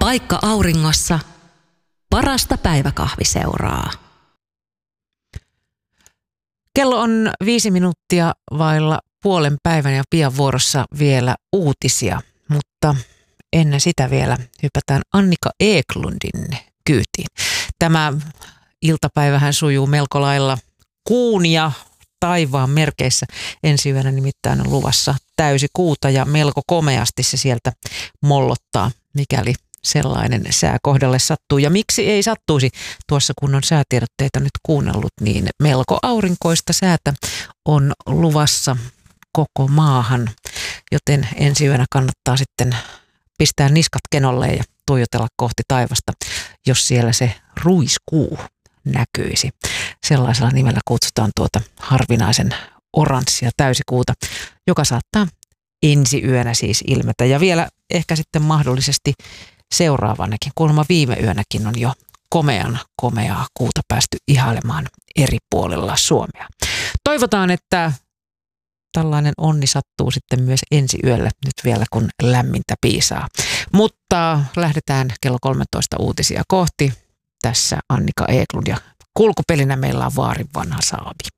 Paikka auringossa. Parasta päiväkahviseuraa. Kello on 5 minuuttia vailla puolen päivän ja pian vuorossa vielä uutisia, mutta ennen sitä vielä hypätään Annika Eklundin kyytiin. Tämä iltapäivähän sujuu melko lailla kuun ja taivaan merkeissä. Ensi yönä nimittäin on luvassa täysi kuuta ja melko komeasti se sieltä mollottaa, mikäli sellainen sää kohdalle sattuu. Ja miksi ei sattuisi? Tuossa kun on säätiedotteita nyt kuunnellut, niin melko aurinkoista säätä on luvassa koko maahan. Joten ensi yönä kannattaa sitten pistää niskat kenolle ja tuijotella kohti taivasta, jos siellä se ruiskuu näkyisi. Sellaisella nimellä kutsutaan tuota harvinaisen oranssia täysikuuta, joka saattaa ensi yönä siis ilmetä. Ja vielä ehkä sitten mahdollisesti seuraavanakin. Kuulemma viime yönäkin on jo komeaa kuuta päästy ihailemaan eri puolilla Suomea. Toivotaan, että tällainen onni sattuu sitten myös ensi yöllä nyt vielä, kun lämmintä piisaa. Mutta lähdetään kello 13 uutisia kohti. Tässä Annika Eklund ja kulkupelinä meillä on Vaarin vanha saavi.